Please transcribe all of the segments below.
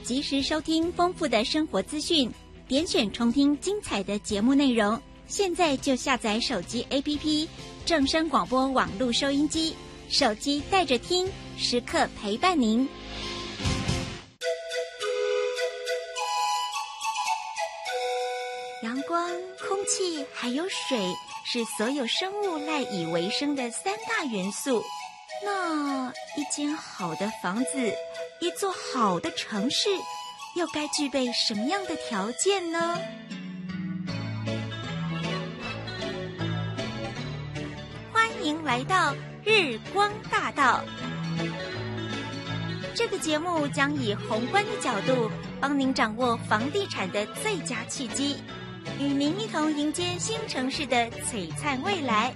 及时收听丰富的生活资讯，点选重听精彩的节目内容。现在就下载手机 APP 正声广播网络收音机，手机带着听，时刻陪伴您。阳光、空气还有水是所有生物赖以为生的三大元素。那一间好的房子，一座好的城市，又该具备什么样的条件呢？欢迎来到日光大道。这个节目将以宏观的角度，帮您掌握房地产的最佳契机，与您一同迎接新城市的璀璨未来。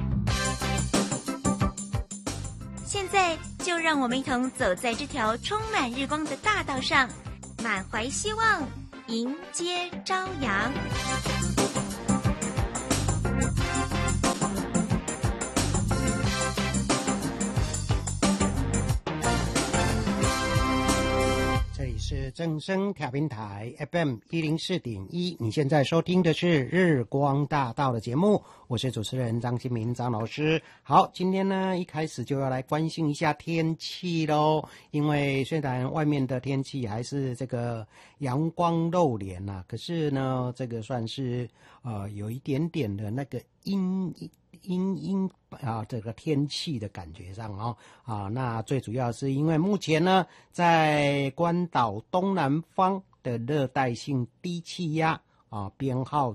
现在就让我们一同走在这条充满日光的大道上，满怀希望，迎接朝阳。 这里是正声调频台 FM 104.1，你现在收听的是日光大道的节目，我是主持人张新民张老师。好，今天呢一开始就要来关心一下天气咯，因为虽然外面的天气还是这个阳光露脸啊，可是呢这个算是有一点点的那个阴啊，这个天气的感觉上那最主要是因为目前呢，在关岛东南方的热带性低气压编号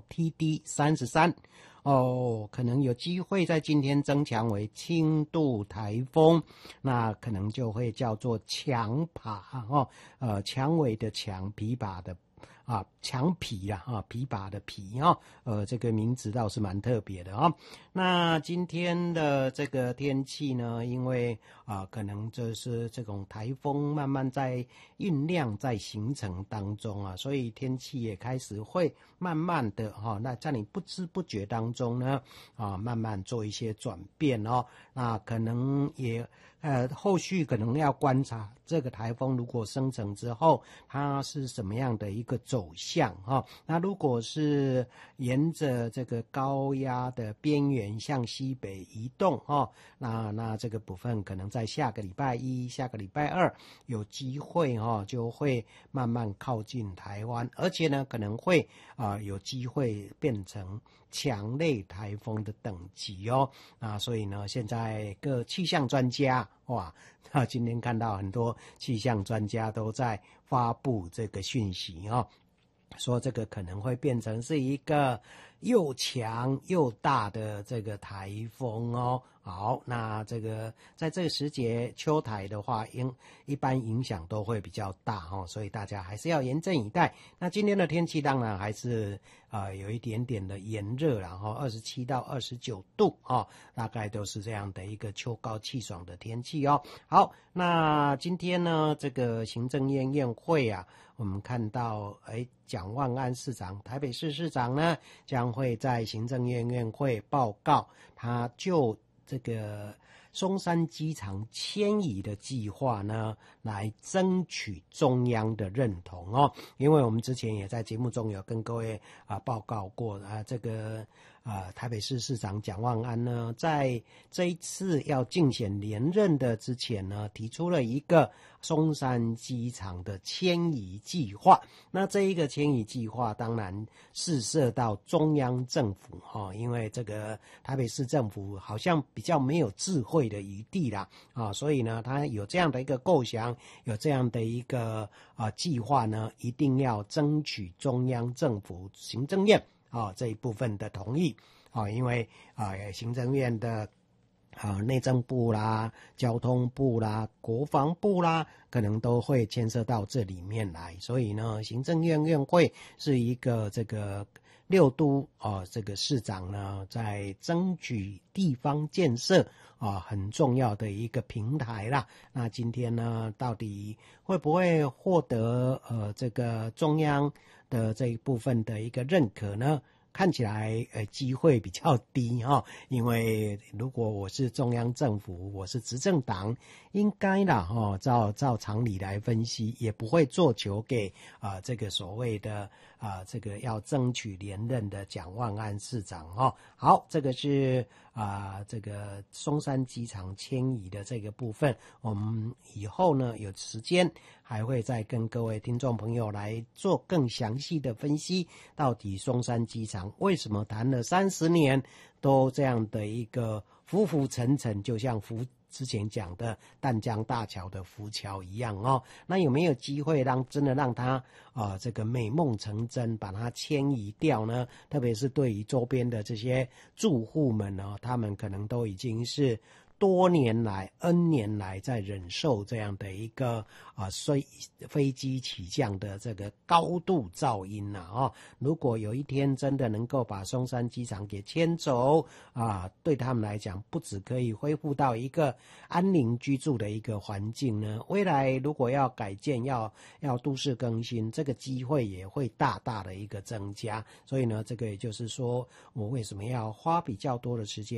TD33可能有机会在今天增强为轻度台风，那可能就会叫做强耙蔷薇的强，琵琶的强皮琵琶的皮这个名字倒是蛮特别的那今天的这个天气呢，因为可能就是这种台风慢慢在酝酿在形成当中所以天气也开始会慢慢的那在你不知不觉当中呢慢慢做一些转变那可能也后续可能要观察这个台风如果生成之后它是什么样的一个走向那如果是沿着这个高压的边缘向西北移动那这个部分可能在下个礼拜一下个礼拜二有机会就会慢慢靠近台湾，而且呢可能会有机会变成强类台风的等级那所以呢现在各气象专家今天看到很多气象专家都在发布这个讯息说这个可能会变成是一个又强又大的这个台风好，那这个在这个时节秋台的话一般影响都会比较大所以大家还是要严阵以待。那今天的天气当然还是有一点点的炎热然后27到29度大概都是这样的一个秋高气爽的天气好，那今天呢这个行政院院会我们看到蒋万安市长台北市市长呢将会在行政院院会报告他就这个松山机场迁移的计划呢来争取中央的认同因为我们之前也在节目中有跟各位报告过这个台北市市长蒋万安呢在这一次要竞选连任的之前呢提出了一个松山机场的迁移计划，那这一个迁移计划当然是涉到中央政府因为这个台北市政府好像比较没有智慧的余地啦所以呢他有这样的一个构想，有这样的一个计划呢一定要争取中央政府行政院这一部分的同意因为行政院的内政部啦、交通部啦、国防部啦，可能都会牵涉到这里面来，所以呢，行政院院会是一个这个六都这个市长呢，在争取地方建设很重要的一个平台啦。那今天呢，到底会不会获得这个中央的这一部分的一个认可呢？ 看起来机会比较低哈，因为如果我是中央政府，我是执政党，应该啦哈，照常理来分析，也不会做球给这个所谓的这个要争取连任的蒋万安市长哈。好，这个是这个松山机场迁移的这个部分，我们以后呢有时间还会再跟各位听众朋友来做更详细的分析，到底松山机场为什么谈了30年都这样的一个浮浮沉沉，就像之前讲的淡江大桥的浮桥一样哦。那有没有机会真的让它这个美梦成真，把它迁移掉呢？特别是对于周边的这些住户们呢，他们可能都已经是多年来 N 年来在忍受这样的一个飞机起降的这个高度噪音如果有一天真的能够把松山机场给迁走对他们来讲，不只可以恢复到一个安宁居住的一个环境呢，未来如果要改建要都市更新，这个机会也会大大的一个增加。所以呢，这个也就是说我为什么要花比较多的时间